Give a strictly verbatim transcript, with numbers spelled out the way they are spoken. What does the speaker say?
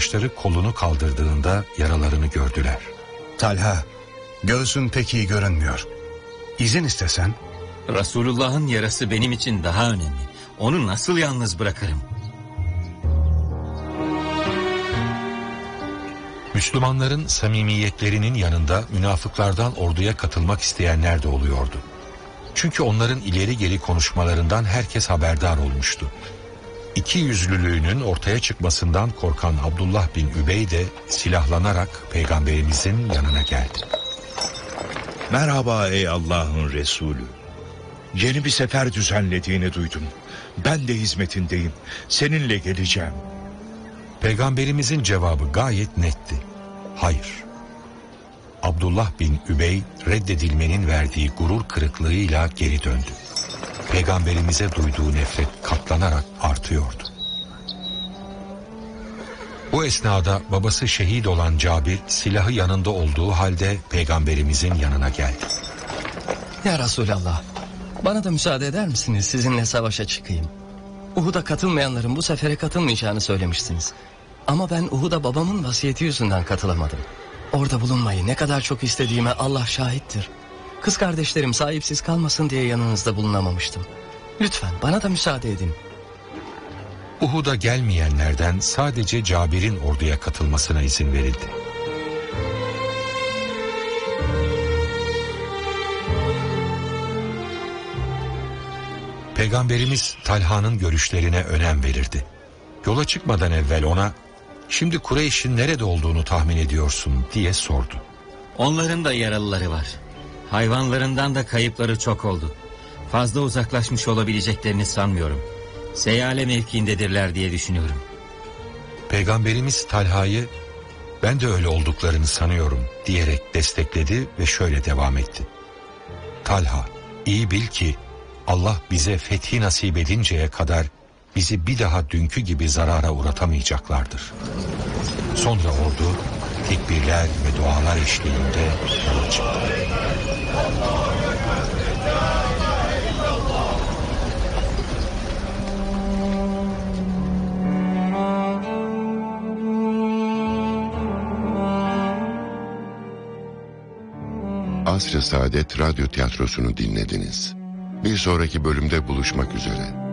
arkadaşları kolunu kaldırdığında yaralarını gördüler. Talha, göğsün pek iyi görünmüyor. İzin istesen. Resulullah'ın yarası benim için daha önemli. Onu nasıl yalnız bırakırım? Müslümanların samimiyetlerinin yanında münafıklardan orduya katılmak isteyenler de oluyordu. Çünkü onların ileri geri konuşmalarından herkes haberdar olmuştu. İki yüzlülüğünün ortaya çıkmasından korkan Abdullah bin Übey de silahlanarak Peygamberimizin yanına geldi. Merhaba ey Allah'ın Resulü. Yeni bir sefer düzenlediğini duydum. Ben de hizmetindeyim. Seninle geleceğim. Peygamberimizin cevabı gayet netti. Hayır. Abdullah bin Übey reddedilmenin verdiği gurur kırıklığıyla geri döndü. Peygamberimize duyduğu nefret katlanarak artıyordu. Bu esnada babası şehit olan Cabir silahı yanında olduğu halde Peygamberimizin yanına geldi. Ya Resulallah, bana da müsaade eder misiniz sizinle savaşa çıkayım? Uhud'a katılmayanların bu sefere katılmayacağını söylemiştiniz. Ama ben Uhud'a babamın vasiyeti yüzünden katılamadım. Orada bulunmayı ne kadar çok istediğime Allah şahittir. Kız kardeşlerim sahipsiz kalmasın diye yanınızda bulunamamıştım. Lütfen bana da müsaade edin. Uhud'a gelmeyenlerden sadece Cabir'in orduya katılmasına izin verildi. Peygamberimiz Talha'nın görüşlerine önem verirdi. Yola çıkmadan evvel ona, "Şimdi Kureyş'in nerede olduğunu tahmin ediyorsun?" diye sordu. Onların da yaralıları var. Hayvanlarından da kayıpları çok oldu. Fazla uzaklaşmış olabileceklerini sanmıyorum. Seyale mevkiindedirler diye düşünüyorum. Peygamberimiz Talha'yı, "Ben de öyle olduklarını sanıyorum" diyerek destekledi ve şöyle devam etti. "Talha, iyi bil ki Allah bize fethi nasip edinceye kadar bizi bir daha dünkü gibi zarara uğratamayacaklardır." Sonra ordu tekbirler ve dualar eşliğinde yola çıktı. Asr-ı Saadet Radyo Tiyatrosu'nu dinlediniz. Bir sonraki bölümde buluşmak üzere.